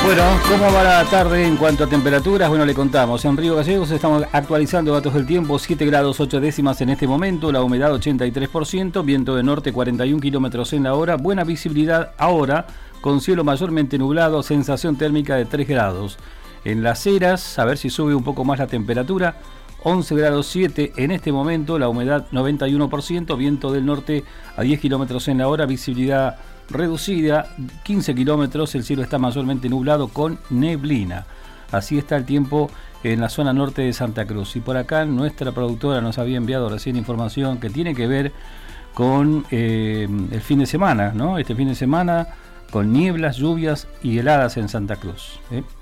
Bueno, ¿cómo va la tarde en cuanto a temperaturas? Bueno, le contamos. En Río Gallegos estamos actualizando datos del tiempo, 7 grados 8 décimas en este momento, la humedad 83%, viento de norte 41 kilómetros en la hora, buena visibilidad ahora, con cielo mayormente nublado, sensación térmica de 3 grados. En Las Heras, a ver si sube un poco más la temperatura, 11 grados 7 en este momento, la humedad 91%, viento del norte a 10 kilómetros en la hora, visibilidad reducida, 15 kilómetros, el cielo está mayormente nublado con neblina. Así está el tiempo en la zona norte de Santa Cruz. Y por acá nuestra productora nos había enviado recién información que tiene que ver con el fin de semana, ¿no? Este fin de semana con nieblas, lluvias y heladas en Santa Cruz.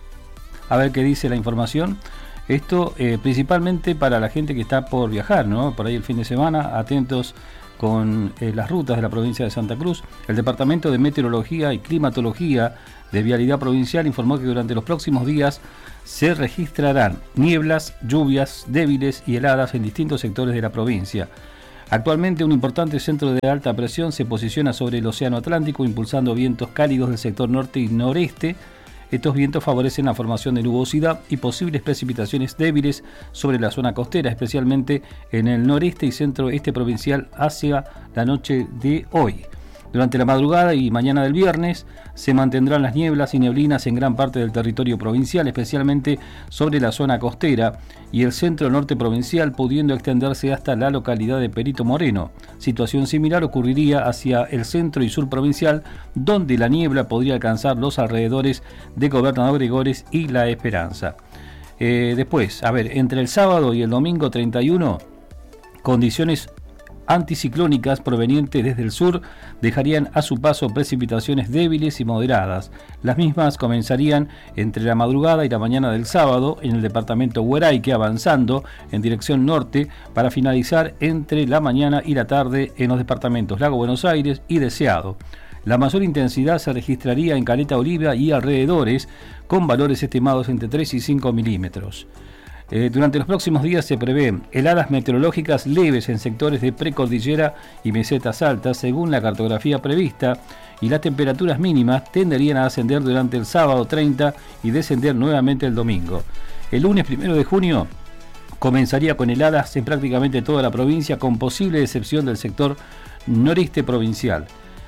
A ver qué dice la información. Esto principalmente para la gente que está por viajar, ¿no? Por ahí el fin de semana, atentos con las rutas de la provincia de Santa Cruz. El Departamento de Meteorología y Climatología de Vialidad Provincial informó que durante los próximos días se registrarán nieblas, lluvias débiles y heladas en distintos sectores de la provincia. Actualmente un importante centro de alta presión se posiciona sobre el Océano Atlántico, impulsando vientos cálidos del sector norte y noreste. Estos vientos favorecen la formación de nubosidad y posibles precipitaciones débiles sobre la zona costera, especialmente en el noreste y centro-este provincial hacia la noche de hoy. Durante la madrugada y mañana del viernes se mantendrán las nieblas y neblinas en gran parte del territorio provincial, especialmente sobre la zona costera y el centro-norte provincial, pudiendo extenderse hasta la localidad de Perito Moreno. Situación similar ocurriría hacia el centro y sur provincial, donde la niebla podría alcanzar los alrededores de Gobernador Gregores y La Esperanza. Después, entre el sábado y el domingo 31, condiciones anticiclónicas provenientes desde el sur dejarían a su paso precipitaciones débiles y moderadas. Las mismas comenzarían entre la madrugada y la mañana del sábado en el departamento Hueraique, avanzando en dirección norte para finalizar entre la mañana y la tarde en los departamentos Lago Buenos Aires y Deseado. La mayor intensidad se registraría en Caleta Olivia y alrededores, con valores estimados entre 3 y 5 milímetros. Durante los próximos días se prevén heladas meteorológicas leves en sectores de precordillera y mesetas altas, según la cartografía prevista, y las temperaturas mínimas tenderían a ascender durante el sábado 30 y descender nuevamente el domingo. El lunes 1 de junio comenzaría con heladas en prácticamente toda la provincia, con posible excepción del sector noreste provincial.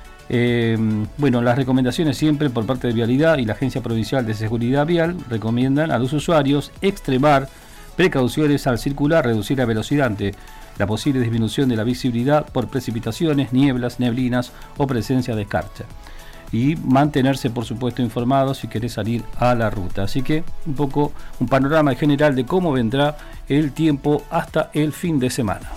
Las recomendaciones siempre por parte de Vialidad y la Agencia Provincial de Seguridad Vial recomiendan a los usuarios extremar precauciones al circular, reducir la velocidad ante la posible disminución de la visibilidad por precipitaciones, nieblas, neblinas o presencia de escarcha. Y mantenerse, por supuesto, informados si querés salir a la ruta. Así que un poco un panorama general de cómo vendrá el tiempo hasta el fin de semana.